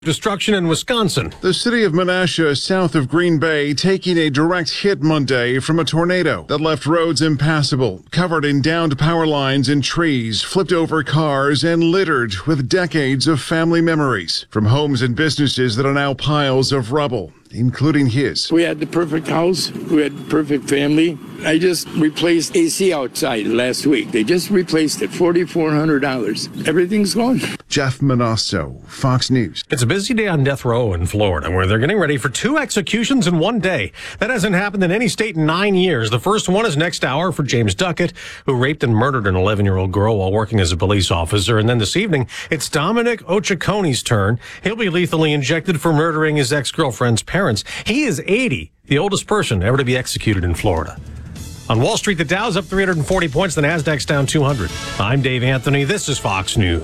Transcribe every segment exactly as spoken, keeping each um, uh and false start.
Destruction in Wisconsin. The city of Menasha, south of Green Bay, taking a direct hit Monday from a tornado that left roads impassable, covered in downed power lines and trees, flipped over cars, and littered with decades of family memories from homes and businesses that are now piles of rubble, including his. We had the perfect house. We had the perfect family. I just replaced A C outside last week. They just replaced it, four thousand four hundred dollars. Everything's gone. Jeff Manasso, Fox News. It's a busy day on death row in Florida, where they're getting ready for two executions in one day. That hasn't happened in any state in nine years. The first one is next hour for James Duckett, who raped and murdered an eleven-year-old girl while working as a police officer. And then this evening, it's Dominic Ochacone's turn. He'll be lethally injected for murdering his ex-girlfriend's parents. He is eighty, the oldest person ever to be executed in Florida. On Wall Street, the Dow's up three hundred forty points, the Nasdaq's down two hundred. I'm Dave Anthony. This is Fox News.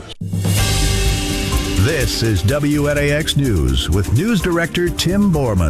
This is W N A X News with News Director Tim Borman.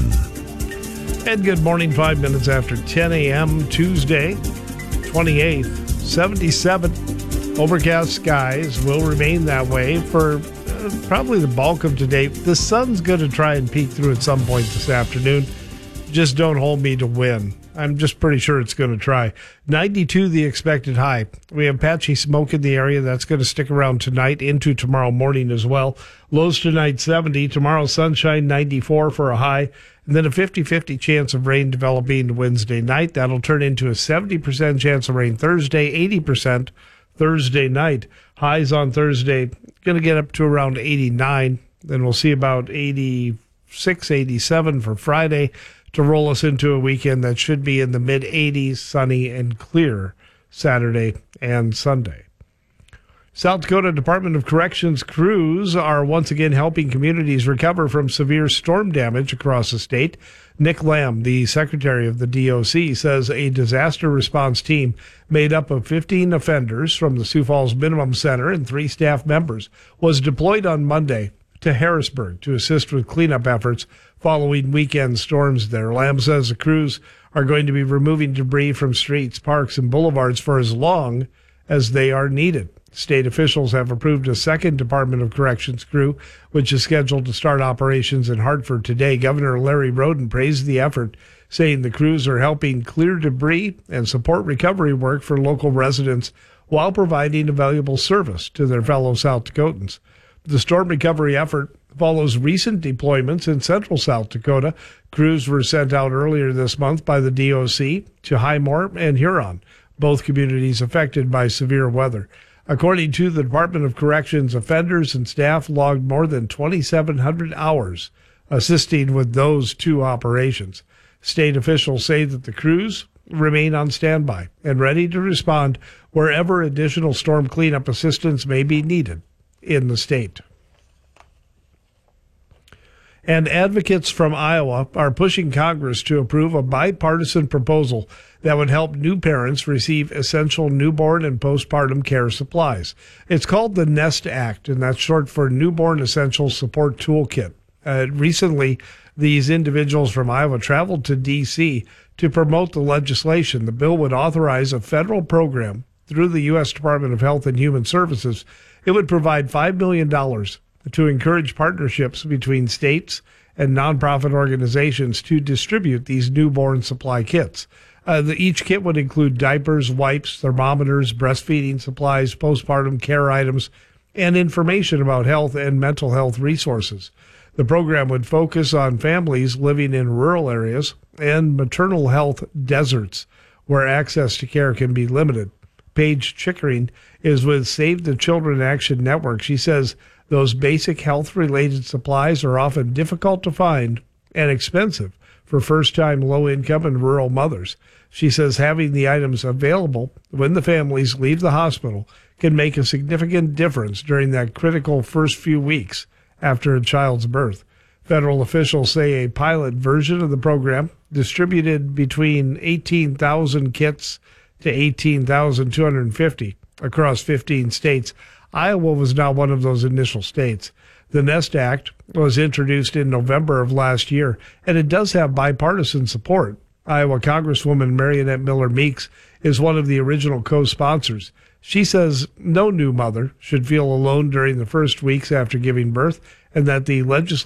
And good morning, five minutes after ten a.m. Tuesday, twenty-eighth, seventy-seven. Overcast skies will remain that way for uh, probably the bulk of today. The sun's going to try and peek through at some point this afternoon. Just don't hold me to win. I'm just pretty sure it's going to try. ninety-two the expected high. We have patchy smoke in the area. That's going to stick around tonight into tomorrow morning as well. Lows tonight seventy. Tomorrow sunshine ninety-four for a high. And then a fifty-fifty chance of rain developing Wednesday night. That'll turn into a seventy percent chance of rain Thursday, eighty percent Thursday night. Highs on Thursday going to get up to around eighty-nine. Then we'll see about eighty-six, eighty-seven for Friday, to roll us into a weekend that should be in the mid-eighties, sunny and clear Saturday and Sunday. South Dakota Department of Corrections crews are once again helping communities recover from severe storm damage across the state. Nick Lamb, the secretary of the D O C, says a disaster response team made up of fifteen offenders from the Sioux Falls Minimum Center and three staff members was deployed on Monday to Harrisburg to assist with cleanup efforts following weekend storms there. Lamb says the crews are going to be removing debris from streets, parks, and boulevards for as long as they are needed. State officials have approved a second Department of Corrections crew, which is scheduled to start operations in Hartford today. Governor Larry Roden praised the effort, saying the crews are helping clear debris and support recovery work for local residents while providing a valuable service to their fellow South Dakotans. The storm recovery effort follows recent deployments in central South Dakota. Crews were sent out earlier this month by the D O C to Highmore and Huron, both communities affected by severe weather. According to the Department of Corrections, offenders and staff logged more than twenty-seven hundred hours assisting with those two operations. State officials say that the crews remain on standby and ready to respond wherever additional storm cleanup assistance may be needed in the state. And advocates from Iowa are pushing Congress to approve a bipartisan proposal that would help new parents receive essential newborn and postpartum care supplies. It's called the NEST Act, and that's short for Newborn Essential Support Toolkit. Uh, recently, these individuals from Iowa traveled to D C to promote the legislation. The bill would authorize a federal program through the U S Department of Health and Human Services. It would provide five million dollars to encourage partnerships between states and nonprofit organizations to distribute these newborn supply kits. Uh, the, each kit would include diapers, wipes, thermometers, breastfeeding supplies, postpartum care items, and information about health and mental health resources. The program would focus on families living in rural areas and maternal health deserts where access to care can be limited. Paige Chickering is with Save the Children Action Network. She says those basic health-related supplies are often difficult to find and expensive for first-time low-income and rural mothers. She says having the items available when the families leave the hospital can make a significant difference during that critical first few weeks after a child's birth. Federal officials say a pilot version of the program distributed between eighteen thousand kits to eighteen thousand two hundred fifty across fifteen states. Iowa was not one of those initial states. The NEST Act was introduced in November of last year, and it does have bipartisan support. Iowa Congresswoman Marionette Miller Meeks is one of the original co-sponsors. She says no new mother should feel alone during the first weeks after giving birth, and that the legislature